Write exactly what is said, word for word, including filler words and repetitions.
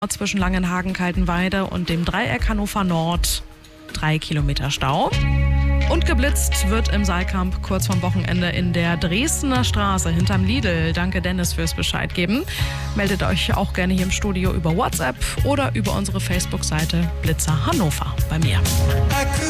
zwischen Langenhagen, Kaltenweide und dem Dreieck Hannover Nord. Drei Kilometer Stau. Und geblitzt wird im Saalkamp kurz vorm Wochenende in der Dresdner Straße hinterm Lidl. Danke Dennis fürs Bescheid geben. Meldet euch auch gerne hier im Studio über WhatsApp oder über unsere Facebook-Seite Blitzer Hannover bei mir.